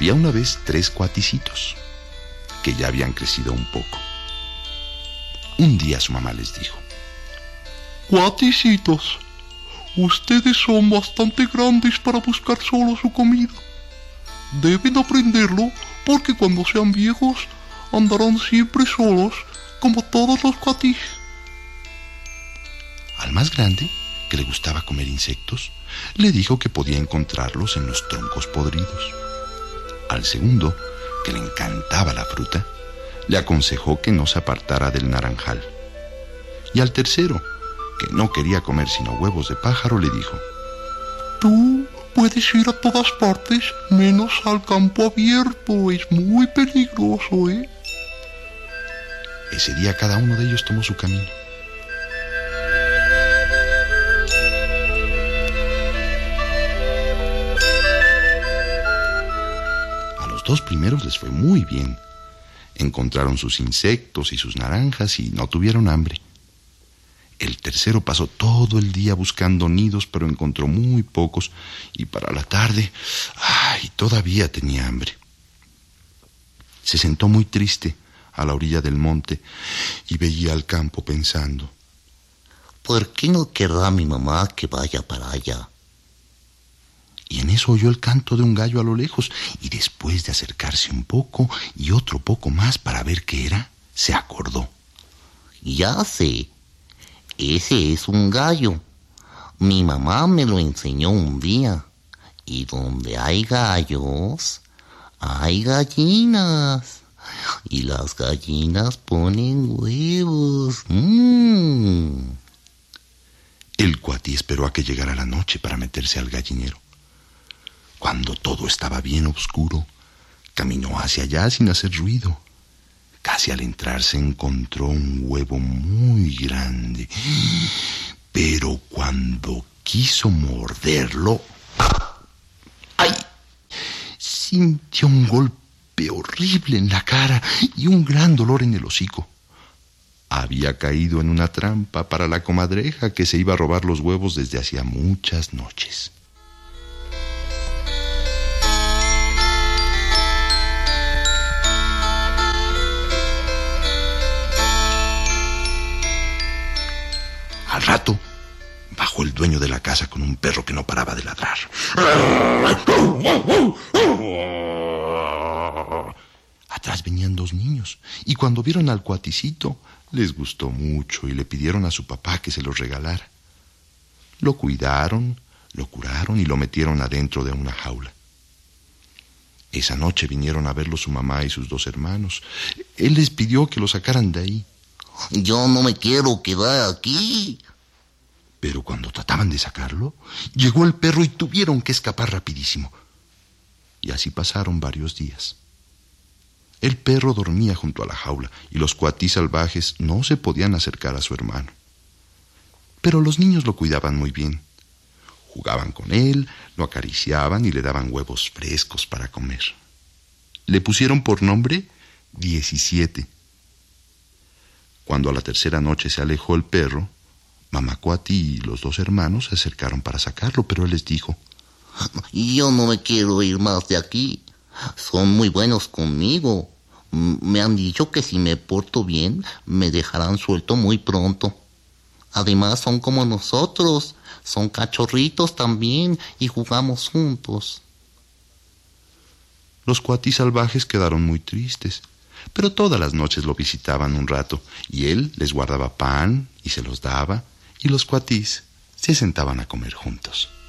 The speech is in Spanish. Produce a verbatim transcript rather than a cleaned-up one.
Había una vez tres cuaticitos que ya habían crecido un poco. Un día su mamá les dijo: Cuaticitos, ustedes son bastante grandes para buscar solo su comida. Deben aprenderlo porque cuando sean viejos andarán siempre solos como todos los cuatis. Al más grande, que le gustaba comer insectos, le dijo que podía encontrarlos en los troncos podridos. Al segundo, que le encantaba la fruta, le aconsejó que no se apartara del naranjal. Y al tercero, que no quería comer sino huevos de pájaro, le dijo: Tú puedes ir a todas partes menos al campo abierto, es muy peligroso, ¿eh? Ese día cada uno de ellos tomó su camino. A los dos primeros les fue muy bien. Encontraron sus insectos y sus naranjas y no tuvieron hambre. El tercero pasó todo el día buscando nidos, pero encontró muy pocos, y para la tarde, ¡ay!, todavía tenía hambre. Se sentó muy triste a la orilla del monte y veía al campo pensando: ¿por qué no querrá mi mamá que vaya para allá? Y en eso oyó el canto de un gallo a lo lejos, y después de acercarse un poco y otro poco más para ver qué era, se acordó. Ya sé, ese es un gallo. Mi mamá me lo enseñó un día. Y donde hay gallos, hay gallinas. Y las gallinas ponen huevos. ¡Mmm! El cuatí esperó a que llegara la noche para meterse al gallinero. Cuando todo estaba bien oscuro, caminó hacia allá sin hacer ruido. Casi al entrar se encontró un huevo muy grande. Pero cuando quiso morderlo, ¡ay!, sintió un golpe horrible en la cara y un gran dolor en el hocico. Había caído en una trampa para la comadreja que se iba a robar los huevos desde hacía muchas noches. Al rato, bajó el dueño de la casa con un perro que no paraba de ladrar. Atrás venían dos niños, y cuando vieron al cuaticito, les gustó mucho y le pidieron a su papá que se los regalara. Lo cuidaron, lo curaron y lo metieron adentro de una jaula. Esa noche vinieron a verlo su mamá y sus dos hermanos. Él les pidió que lo sacaran de ahí. Yo no me quiero quedar aquí. Pero cuando trataban de sacarlo, llegó el perro y tuvieron que escapar rapidísimo. Y así pasaron varios días. El perro dormía junto a la jaula y los cuatís salvajes no se podían acercar a su hermano. Pero los niños lo cuidaban muy bien. Jugaban con él, lo acariciaban y le daban huevos frescos para comer. Le pusieron por nombre diecisiete. Cuando a la tercera noche se alejó el perro, mamá cuatí y los dos hermanos se acercaron para sacarlo, pero él les dijo: yo no me quiero ir más de aquí. Son muy buenos conmigo. Me han dicho que si me porto bien, me dejarán suelto muy pronto. Además son como nosotros, son cachorritos también y jugamos juntos. Los cuatís salvajes quedaron muy tristes, pero todas las noches lo visitaban un rato y él les guardaba pan y se los daba, y los cuatís se sentaban a comer juntos.